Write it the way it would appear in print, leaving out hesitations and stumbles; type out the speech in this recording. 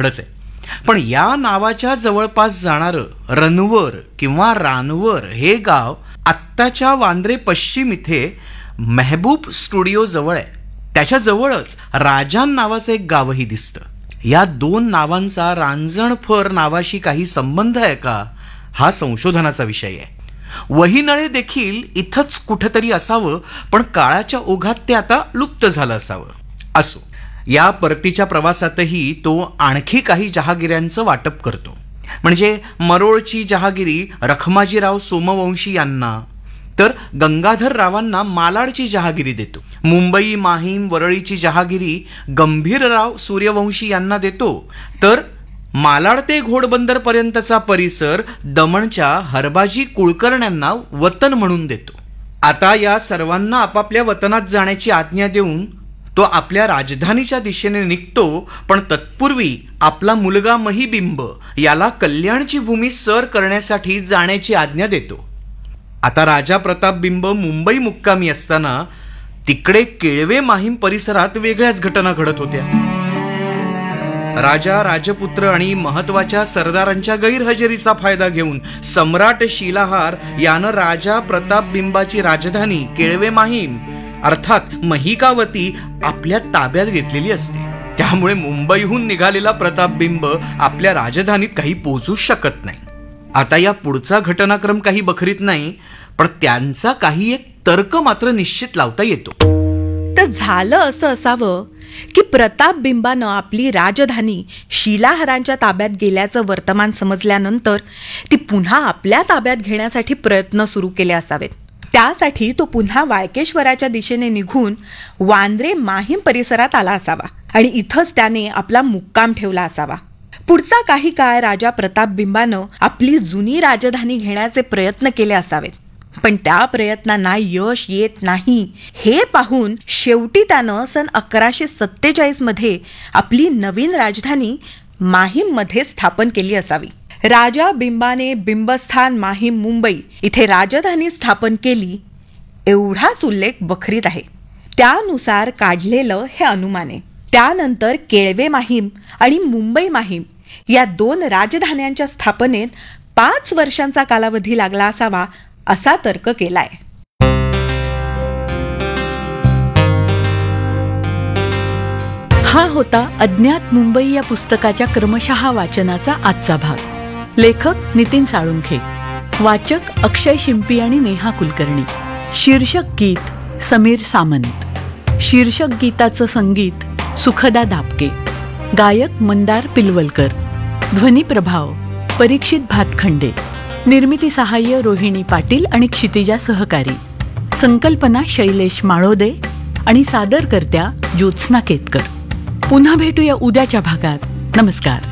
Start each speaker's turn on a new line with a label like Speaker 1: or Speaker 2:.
Speaker 1: अवघडच आहे. पण या नावाच्या जवळपास जाणारं रनवर किंवा रानवर हे गाव आत्ताच्या वांद्रे पश्चिम इथे मेहबूब स्टुडिओ जवळ आहे. त्याच्या जवळच राजान नावाचं एक गावही दिसतं. या दोन नावांचा रांजणफर नावाशी काही संबंध आहे का, हा संशोधनाचा विषय आहे. वहीनळे देखील इथंच कुठेतरी असावं, पण काळाच्या ओघात ते आता लुप्त झालं असावं. असो, या परतीच्या प्रवासातही तो आणखी काही जहागिऱ्यांचं वाटप करतो. म्हणजे मरोळची जहागिरी रखमाजीराव सोमवंशी यांना, तर गंगाधररावांना मालाडची जहागिरी देतो. मुंबई, माहीम, वरळीची जहागिरी गंभीरराव सूर्यवंशी यांना देतो. तर मालाड ते घोडबंदर पर्यंतचा परिसर दमणच्या हरबाजी कुळकर्ण्यांना वतन म्हणून देतो. आता या सर्वांना आपापल्या वतनात जाण्याची आज्ञा देऊन तो आपल्या राजधानीच्या दिशेने निघतो. पण तत्पूर्वी आपला मुलगा महिबिंब याला कल्याणची भूमी सर करण्यासाठी जाण्याची आज्ञा देतो. आता राजा प्रतापबिंब मुंबई मुक्कामी असताना तिकडे केळवे माहीम परिसरात वेगळ्याच घटना घडत होत्या. राजा, राजपुत्र आणि महत्वाच्या सरदारांच्या गैरहजेरीचा फायदा घेऊन सम्राट शिलाहार यानं राजा प्रतापबिंबाची राजधानी केळवे माहीम अर्थात महिकावती आपल्या ताब्यात घेतलेली असते. त्यामुळे मुंबईहून निघालेला प्रतापबिंब आपल्या राजधानीत काही पोहोचू शकत नाही. आता या पुढचा घटनाक्रम काही बखरीत नाही, पण त्यांचा काही एक तर्क मात्र निश्चित लावता येतो.
Speaker 2: तर झालं असं असावं की प्रतापबिंबानं आपली राजधानी शिलाहारांच्या ताब्यात गेल्याचं वर्तमान समजल्यानंतर ती पुन्हा आपल्या ताब्यात घेण्यासाठी प्रयत्न सुरू केले असावेत. त्यासाठी तो पुन्हा वाळकेश्वराच्या दिशेने निघून वांद्रे माहीम परिसरात आला असावा आणि इथंच त्याने आपला मुक्काम ठेवला असावा. पुढचा काही काळ राजा प्रतापबिंबानं आपली जुनी राजधानी घेण्याचे प्रयत्न केले असावेत, पण त्या प्रयत्नांना यश येत नाही हे पाहून शेवटी त्यानं सन 1147 मध्ये आपली नवीन राजधानी माहीम मध्ये स्थापन केली असावी. राजा बिंबाने बिंबस्थान माहीम मुंबई इथे राजधानी स्थापन केली एवढाच उल्लेख बखरीत आहे. त्यानुसार काढलेलं हे अनुमान आहे. त्यानंतर केळवे माहीम आणि मुंबई माहीम या दोन राजधान्यांच्या स्थापनेत 5 वर्षांचा कालावधी लागला असावा असा तर्क केलाय. हा होता अज्ञात मुंबई या पुस्तकाच्या क्रमशः वाचनाचा आजचा भाग. लेखक नितीन साळुंखे, वाचक अक्षय शिंपी आणि नेहा कुलकर्णी. शीर्षक गीत समीर सामंत. शीर्षक गीताचं संगीत सुखदा दापके. गायक मंदार पिलवलकर. ध्वनी प्रभाव परीक्षित भातखंडे. निर्मिती सहाय्य रोहिणी पाटील आणि क्षितिजा सहकारी. संकल्पना शैलेश माळोदे आणि सादरकर्त्या ज्योत्स्ना केतकर. पुन्हा भेटूया उद्याच्या भागात. नमस्कार.